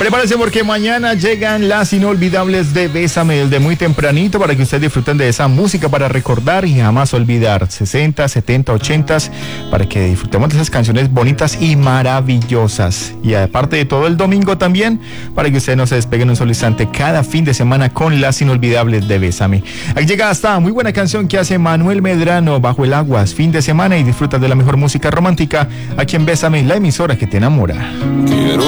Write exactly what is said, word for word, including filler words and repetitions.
Prepárese porque mañana llegan las inolvidables de Bésame desde muy tempranito para que ustedes disfruten de esa música para recordar y jamás olvidar. sesenta, setenta, ochenta, para que disfrutemos de esas canciones bonitas y maravillosas. Y aparte de todo, el domingo también, para que ustedes no se despeguen un solo instante cada fin de semana con las inolvidables de Bésame. Aquí llega esta muy buena canción que hace Manuel Medrano, Bajo el Agua, fin de semana, y disfrutas de la mejor música romántica aquí en Bésame, la emisora que te enamora.